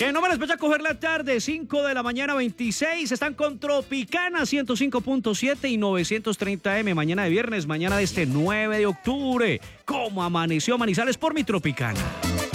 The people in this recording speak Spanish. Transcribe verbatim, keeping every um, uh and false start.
Que no me les vaya a coger la tarde, cinco de la mañana veintiséis, están con Tropicana ciento cinco punto siete y novecientos treinta eme, mañana de viernes, mañana de este nueve de octubre. ¿Cómo amaneció Manizales por mi Tropicana?